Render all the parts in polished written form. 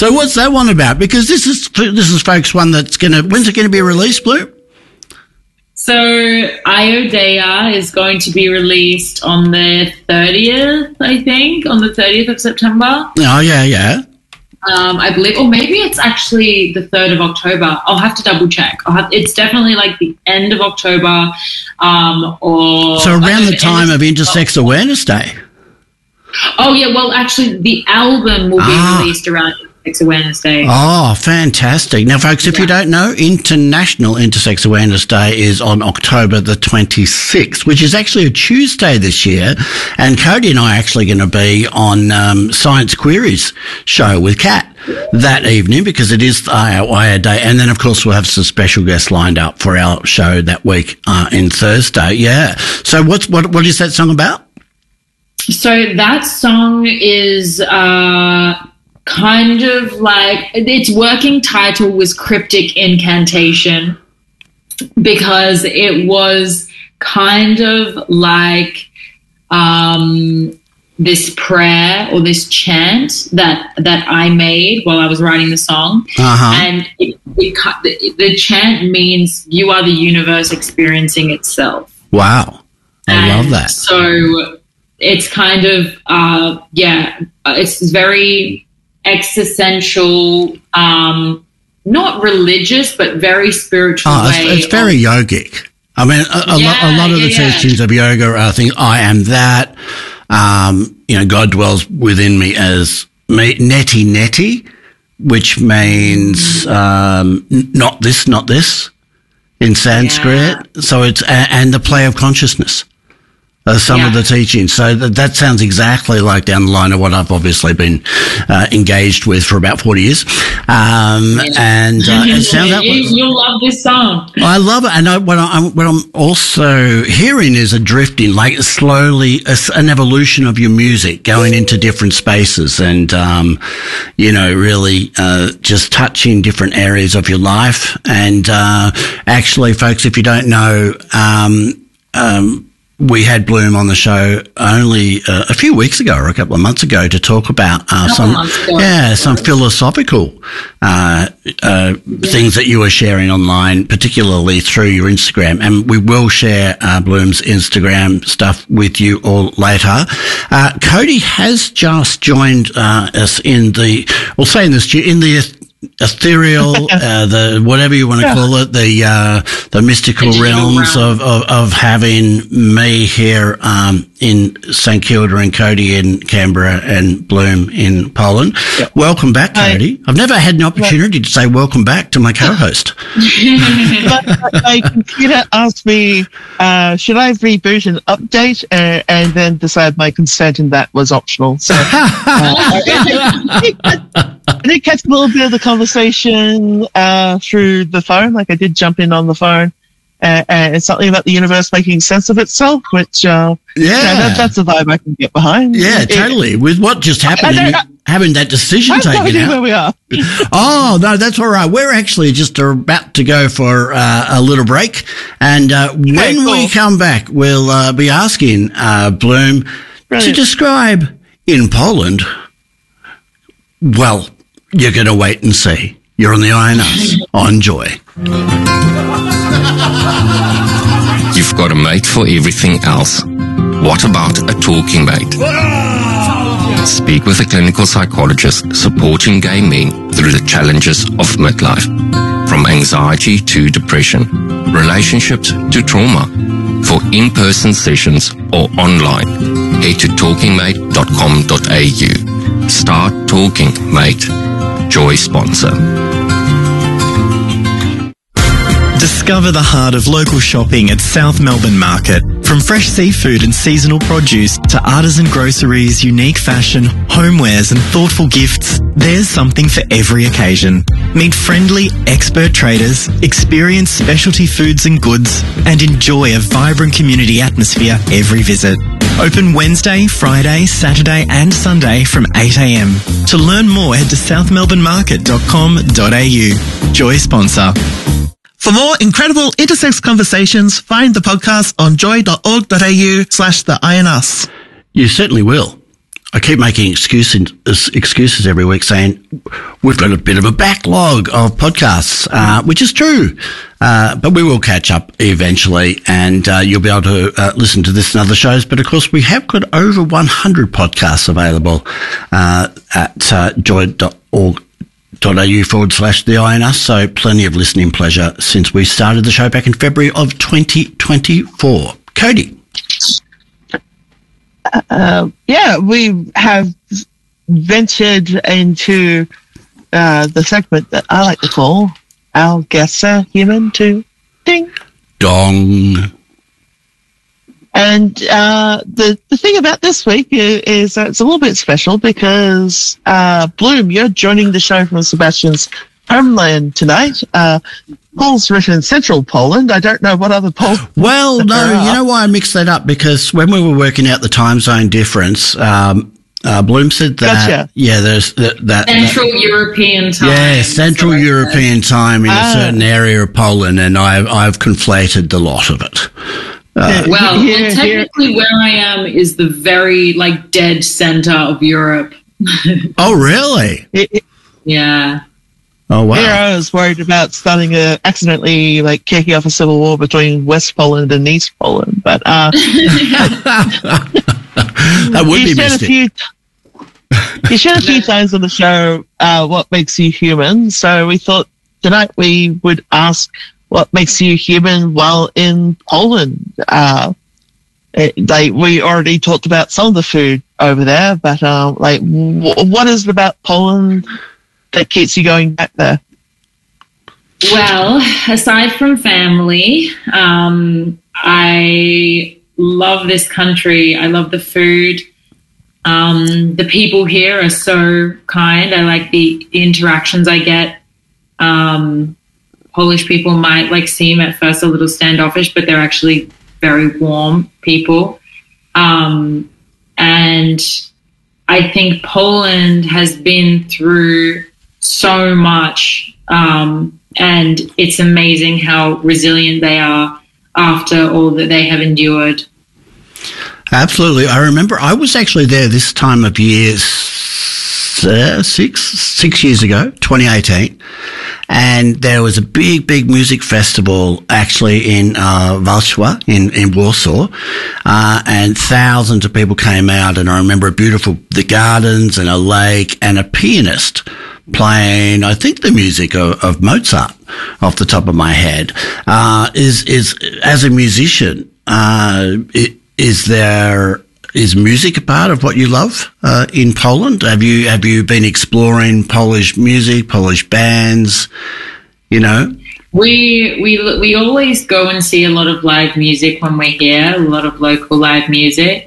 So what's that one about? Because this is folks one that's when's it going to be released, Blue? So Iodea is going to be released on the 30th, I think, on the 30th of September. Oh, yeah. I believe, or maybe it's actually the 3rd of October. I'll have to double check. It's definitely like the end of October, or so around the time of Intersex Awareness Day. Oh yeah, well actually the album will be released around Intersex Awareness Day. Oh, fantastic. Now, folks, if you don't know, International Intersex Awareness Day is on October the 26th, which is actually a Tuesday this year. And Cody and I are actually going to be on Science Queries show with Kat that evening because it is our day. And then, of course, we'll have some special guests lined up for our show that week in Thursday. Yeah. So what is that song about? So that song is kind of like, its working title was Cryptic Incantation because it was kind of like this prayer or this chant that I made while I was writing the song. And the chant means you are the universe experiencing itself. Wow. I love that. So it's kind of, it's very existential, not religious, but very spiritual way. It's very yogic. I mean, a lot of the teachings of yoga, I think, I am that. God dwells within me as neti neti, which means not this in Sanskrit. Yeah. So it's and the play of consciousness. Some of the teachings. So that sounds exactly like down the line of what I've obviously been engaged with for about 40 years. And it sounds like you'll love this song. I love it. And what I'm also hearing is a drifting, like slowly, an evolution of your music going into different spaces and, really just touching different areas of your life. And actually, folks, if you don't know, we had Bloom on the show only a few weeks ago or a couple of months ago to talk about some philosophical things that you were sharing online, particularly through your Instagram. And we will share Bloom's Instagram stuff with you all later. Cody has just joined us in the ethereal, the whatever you want to call it, the mystical realms of having me here in St Kilda and Cody in Canberra and Bloom in Poland. Yep. Welcome back, Cody. I've never had an opportunity to say welcome back to my co-host. My computer asked me, should I reboot and update, and then decide my consent, and that was optional. So I did catch a little bit of the conversation through the phone. Like I did jump in on the phone, and it's something about the universe making sense of itself, which that's a vibe I can get behind. Yeah, totally. With what just happened, having that decision taken out. Where we are. Oh no, that's all right. We're actually just about to go for a little break, and when we come back, we'll be asking Bloom to describe in Poland. Well, you're going to wait and see. You're on the INS on Joy. You've got a mate for everything else. What about a talking mate? Speak with a clinical psychologist supporting gay men through the challenges of midlife. From anxiety to depression, relationships to trauma. For in-person sessions or online, head to talkingmate.com.au. Start talking, mate. Joy sponsor. Discover the heart of local shopping at South Melbourne Market. From fresh seafood and seasonal produce to artisan groceries, unique fashion, homewares and thoughtful gifts, there's something for every occasion. Meet friendly, expert traders, experience specialty foods and goods, and enjoy a vibrant community atmosphere every visit. Open Wednesday, Friday, Saturday and Sunday from 8 a.m. To learn more, head to southmelbournemarket.com.au. Joy sponsor. For more incredible intersex conversations, find the podcast on joy.org.au/the INUS. You certainly will. I keep making excuses every week saying we've got a bit of a backlog of podcasts, which is true. But we will catch up eventually, and you'll be able to listen to this and other shows. But, of course, we have got over 100 podcasts available at joy.org.au/the INS, so plenty of listening pleasure since we started the show back in February of 2024. Cody. We have ventured into the segment that I like to call Our Guests Are Human Too. Ding. Dong. And the thing about this week is it's a little bit special because, Bloom, you're joining the show from Sebastian's homeland tonight. Paul's written in central Poland. I don't know what other Poland. Well, no, you know why I mixed that up? Because when we were working out the time zone difference, Bloom said that, gotcha. Yeah, there's that Central European time. Yeah, Central European time in a certain area of Poland, and I've conflated the lot of it. Well, technically where I am is the very, dead center of Europe. Oh, really? Yeah. Oh, wow. Yeah, I was worried about starting accidentally kicking off a civil war between West Poland and East Poland, but that would be mystic. You shared a few times on the show what makes you human, so we thought tonight we would ask what makes you human while in Poland. We already talked about some of the food over there, but what is it about Poland that keeps you going back there? Well, aside from family, I love this country. I love the food. The people here are so kind. I like the interactions I get. Polish people might seem at first a little standoffish, but they're actually very warm people. And I think Poland has been through so much, and it's amazing how resilient they are after all that they have endured. Absolutely. I remember I was actually there this time of year 6 years ago, 2018, and there was a big music festival actually in Warsaw, in Warsaw, and thousands of people came out, and I remember the gardens and a lake and a pianist playing, I think, the music of Mozart off the top of my head. Is as a musician, is music a part of what you love in Poland? Have you been exploring Polish music, Polish bands? You know, we always go and see a lot of live music when we're here. A lot of local live music.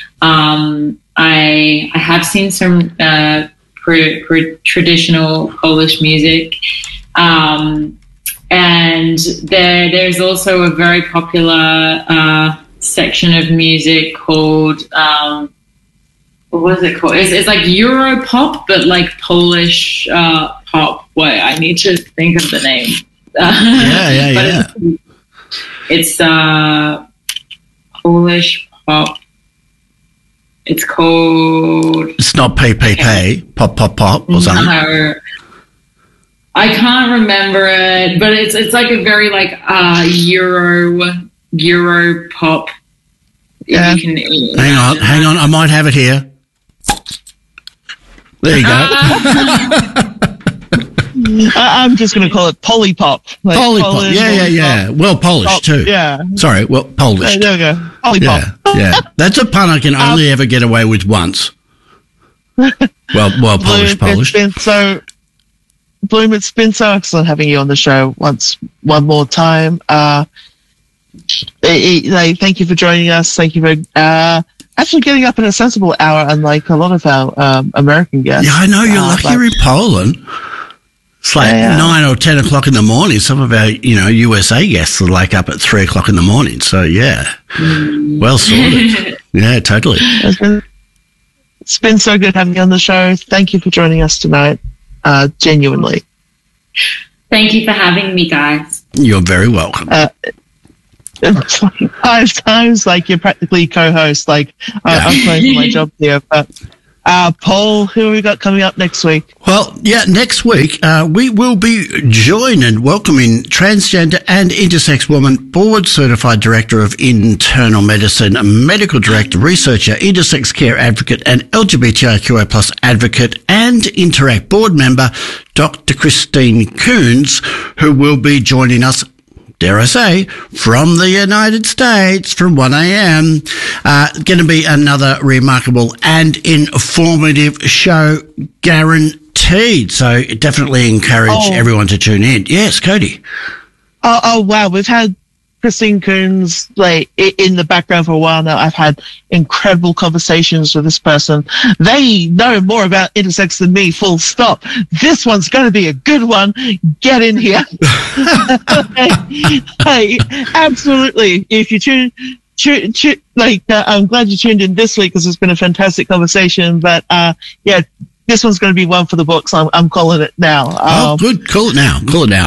I have seen some traditional Polish music, and there's also a very popular section of music called what is it called? It's like Europop, but Polish pop. Wait, I need to think of the name. Yeah. It's Polish pop. It's called. It's not PPP, pop or something. No, I can't remember it, but it's like a very Euro pop. Yeah. Hang on, I might have it here. There you go. I'm just going to call it polypop. Polypop, yeah. Well, Polish pop, too. Yeah. Sorry, well, Polish. There we go. Polypop. Yeah. That's a pun I can only ever get away with once. Well, Polish. Bloom, it's been so excellent having you on the show one more time. Thank you for joining us. Thank you for actually getting up at a sensible hour, unlike a lot of our American guests. Yeah, I know. You're lucky you're in Poland. It's 9 or 10 o'clock in the morning. Some of our, USA guests are up at 3 o'clock in the morning. So, yeah, well sorted. Yeah, totally. It's been so good having you on the show. Thank you for joining us tonight. Genuinely. Thank you for having me, guys. You're very welcome. 5 times, you're practically co-host. I'm playing for my job here, but Paul, who have we got coming up next week? Well, next week we will be joined and welcoming transgender and intersex woman, board certified director of internal medicine, medical director, researcher, intersex care advocate, and LGBTIQA plus advocate and Interact board member, Dr. Christine Coons, who will be joining us, dare I say, from the United States from 1 a.m. Going to be another remarkable and informative show, guaranteed. So definitely encourage everyone to tune in. Yes, Cody. Oh, wow. We've had Christine Coons in the background for a while now. I've had incredible conversations with this person. They know more about intersex than me, full stop. This one's going to be a good one. Get in here. Hey, absolutely. If you I'm glad you tuned in this week because it's been a fantastic conversation. But this one's going to be one for the books. I'm calling it now. Good. Call it now.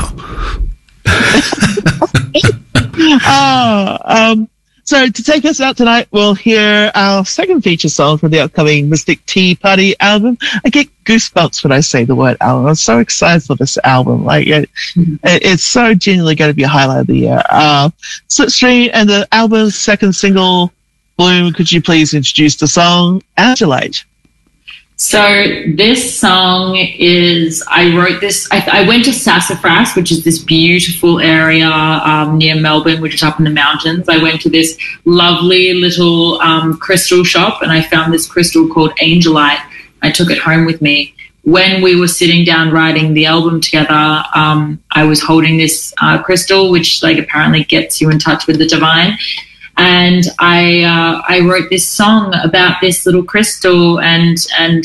So to take us out tonight, we'll hear our second feature song from the upcoming Mystic Tea Party album. I get goosebumps when I say the word album. I'm so excited for this album. It's so genuinely going to be a highlight of the year. Slipstream and the album's second single, Bloom. Could you please introduce the song Adulate? So this song is, I wrote this, I went to Sassafras, which is this beautiful area near Melbourne, which is up in the mountains. I went to this lovely little crystal shop and I found this crystal called Angelite. I took it home with me. When we were sitting down writing the album together, I was holding this crystal, which apparently gets you in touch with the divine. And I wrote this song about this little crystal, and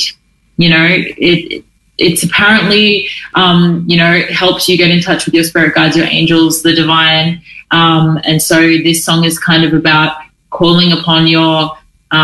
it's apparently helps you get in touch with your spirit guides, your angels, the divine. And so this song is kind of about calling upon your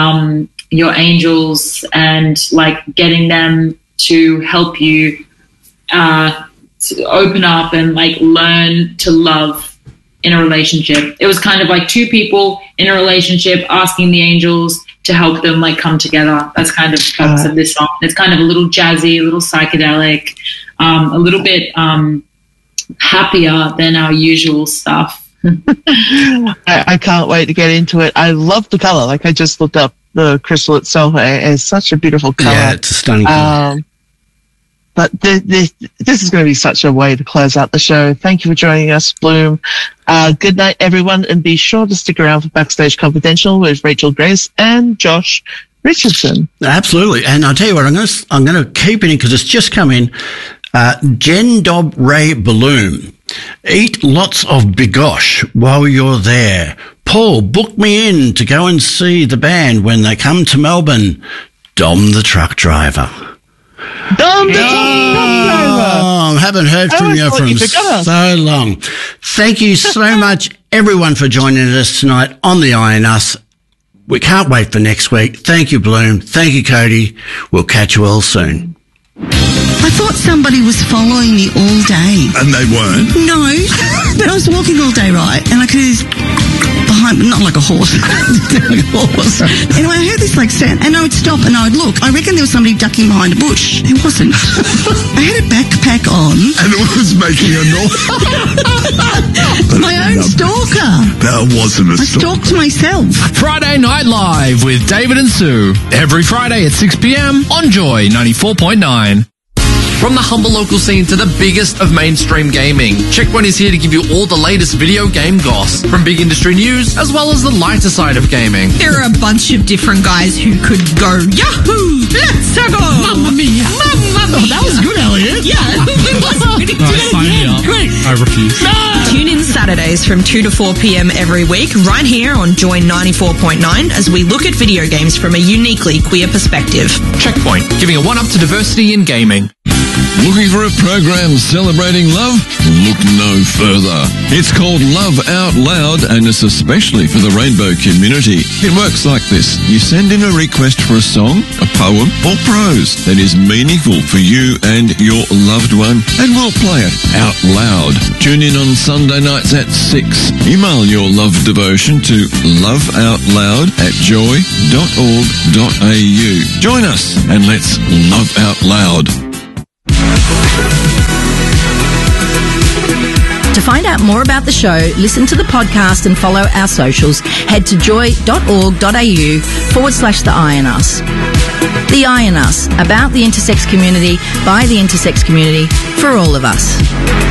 angels and getting them to help you to open up and learn to love in a relationship. It was kind of like two people in a relationship asking the angels to help them come together. That's kind of the purpose of this song. It's kind of a little jazzy, a little psychedelic, a little bit happier than our usual stuff. I can't wait to get into it. I love the color. I just looked up the crystal itself. It's such a beautiful color. Yeah, it's a stunning color. But this is going to be such a way to close out the show. Thank you for joining us, Bloom. Good night, everyone, and be sure to stick around for Backstage Confidential with Rachel Grace and Josh Richardson. Absolutely, and I'll tell you what, I'm going to keep it in because it's just come in. Jen Dob Ray Bloom. Eat lots of bigosh while you're there. Paul, book me in to go and see the band when they come to Melbourne. Dom the truck driver. Dom the truck driver. I haven't heard from you from so long. Thank you so much, everyone, for joining us tonight on the Eye on Us. We can't wait for next week. Thank you, Bloom. Thank you, Cody. We'll catch you all soon. I thought somebody was following me all day. And they weren't? No. But I was walking all day, right? And I could behind, not like a horse. Like a horse. Anyway, I heard this sound and I would stop and I would look. I reckon there was somebody ducking behind a bush. It wasn't. I had a backpack on. And it was making a noise. My own stalker. That wasn't a stalker. I stalked myself. Friday Night Live with David and Sue. Every Friday at 6 p.m. on Joy 94.9. From the humble local scene to the biggest of mainstream gaming, Checkpoint is here to give you all the latest video game goss, from big industry news as well as the lighter side of gaming. There are a bunch of different guys who could go, Yahoo! Let's go! Mamma mia! Mamma mia! Oh, that was good, Elliot. Yeah, it was pretty good. Sign me up. Great. I refuse. No! Tune in Saturdays from 2 to 4 p.m. every week, right here on Joy 94.9, as we look at video games from a uniquely queer perspective. Checkpoint, giving a one-up to diversity in gaming. Looking for a program celebrating love? Look no further. It's called Love Out Loud and it's especially for the rainbow community. It works like this. You send in a request for a song, a poem or prose that is meaningful for you and your loved one and we'll play it out loud. Tune in on Sunday nights at 6. Email your love devotion to loveoutloud@joy.org.au. Join us and let's love out loud. To find out more about the show, listen to the podcast and follow our socials, head to joy.org.au/The Eye in Us. The Eye in Us, about the intersex community, by the intersex community, for all of us.